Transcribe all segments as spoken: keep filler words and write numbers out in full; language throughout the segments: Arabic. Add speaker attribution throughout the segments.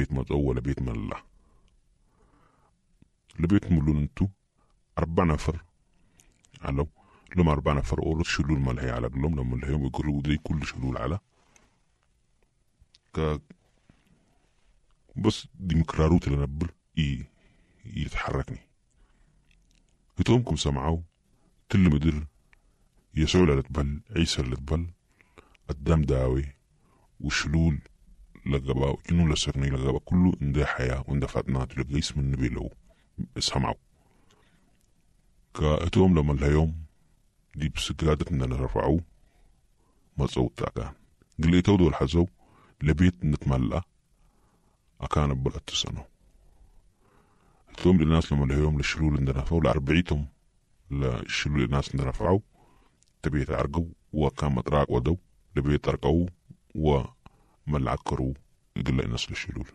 Speaker 1: لبيت مطو لبيت ملا لبيت ملون انتو أربع نفر علو لما أربع نفر أول شلول ملهي على قلهم لما الهيوم يقولوا دي كل شلول على ك بس دي مكراروت اللي نبل إيه يتحركني هتومكم سمعوا تل مدر يسوع اللي تبل عيسى اللي تبل قدام داوي وشلول لقبا جنو لسرني لقبا كله عنده حياة وعنده فاتنات لقى اسم النبي لو سمعوا كأتوم لما الهيوم دي بسقادتنا نرفعوا ما صوت كان قليتو دول حزو لبيت نتملأ أكان بلد سنة توم للناس لما الهيوم للشلول عندنا فوق لأربعيتهم للشلول الناس عندنا رفعوا تبيت أرقوا وكان مطراق ودو لبيت أرقوا وملعكروا يقول الناس للشلول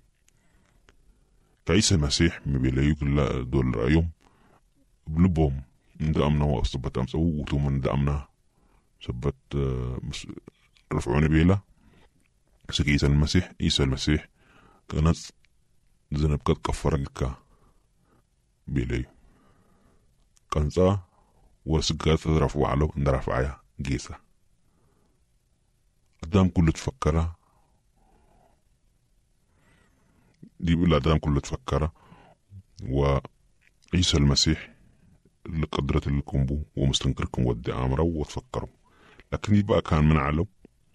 Speaker 1: كعيسى المسيح مبيلا يقول دول رأيهم بلبهم ندأمنا وصبت أمسوا وتوم ندأمنا سبت رفعوني بيلا سك عيسى المسيح عيسى المسيح كانت زنب قد كفرنك بيلي كانسا ورسقات ترفع له ندرفعها جيسة قدام كل تفكره دي بلا قدام كل تفكره وعيسى المسيح اللي قدرت لكم بو ومستنكركم ودي امره وتفكروا لكن يبقى كان من علو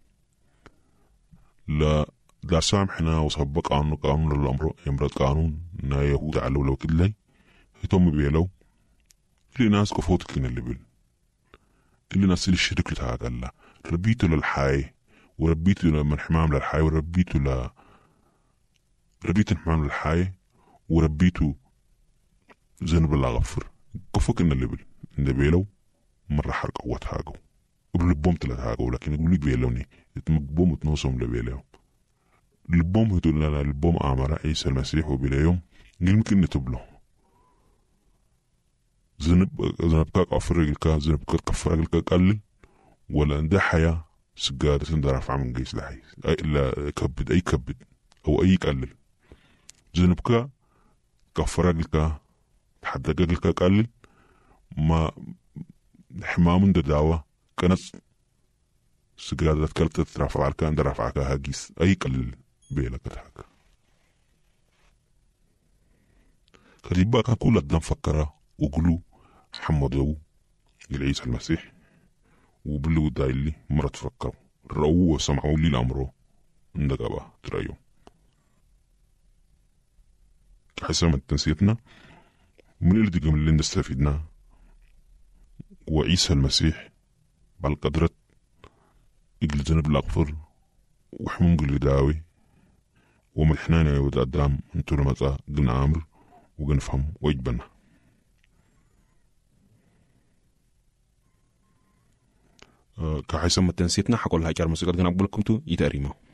Speaker 1: لا لا سامحنا وسبق قانون قانون الامر يمرض قانون نا يهود علو لو كدلي هتم بيلو اللي ناس كفوت كين اللي بل اللي ناس اللي الشرك لتاعك الله ربيته للحي وربيته من حمام للحي وربيته ل ربيته حمام للحي وربيته زنب الله غفر كفوك إن اللي بل إن بيلو مرة حرق قوة هاجو وبلبوم تلات هاجو لكن يقول لك بيلوني يتمقبوم وتنوصهم لبيلو لبوم هتقول لنا لبوم أمر عيسى المسيح وبيليوم يمكن نتبله زنب زنب كاك أفرق كا زنب كاك كفرق كا قلل ولا عنده حياة سجادة تندرف عن جيس لحي أي لا كبد أي كبد أو أي قلل زنب كا كفرق كا حتى كا قلل ما حمام دداوة كانت سجادة كلت ترفع على كان درفع كا هجيس أي قلل بيلا كتحك كريبا كان كل الدم فكره وقلوا حمدوا لعيسى المسيح وبلو دايلي مرة تفكروا رأوا وسمعوا لي الأمر اندقبا ترأيهم حسب تنسيتنا من اللي دقم اللي نستفيدنا وعيسى المسيح بالقدرة يقل جنب الأغفر وحمم قل داوي وملحنانا يود قدام انتو لمزا قلنا عامر وقنفهم ويجبنا
Speaker 2: كحيث ما تنسيتنا حقول هاجر مسجد قنا قبلكم تو يتأريمه